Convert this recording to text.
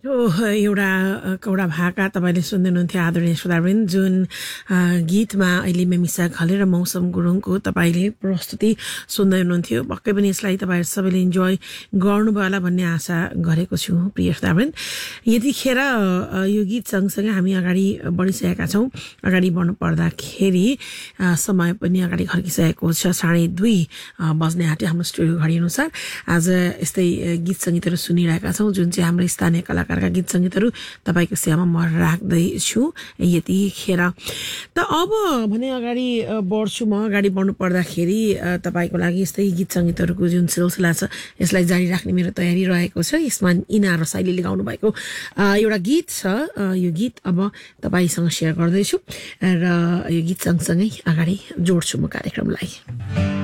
एउटा कौडा भाका तपाईँले सुन्दै हुनुहुन्थ्यो आदरणीय श्रोतावृन्द जुन गीतमा अहिले मेमिसा घले र मौसम गुरुङको तपाईँले प्रस्तुति सुन्दै हुनुहुन्थ्यो पक्कै पनि यसलाई तपाईँहरू सबैले इन्जोय गर्नुभयो होला भन्ने आशा गरेको छु प्रिय श्रोतावृन्द यतिखेर यो गीत सँगसँगै हामी अगाडि बढिसकेका छौँ अगाडि बढ्नु पर्दाखेरि समय पनि अगाडि खर्किसकेको छ 2:30 बज्ने आँट्यो हाम्रो स्टुडियो घडी अनुसार आज यस्तै गीत सङ्गीतहरू सुनिरहेका छौँ जुन चाहिँ हाम्रो स्थानीय कलाकारका गीत सङ्गीतहरू तपाईँको सेवामा म राख्दैछु यतिखेर त अब भने अगाडि बढ्छु म अगाडि बढ्नु पर्दाखेरि तपाईँको लागि यस्तै गीत सङ्गीतहरूको जुन सिलसिला छ यसलाई जारी राख्ने मेरो तयारी रहेको छ यसमा इना र साइलीले गाउनु भएको एउटा गीत छ यो गीत अब तपाईँसँग सेयर गर्दैछु र यो गीत सँगसँगै अगाडि जोड्छु म कार्यक्रमलाई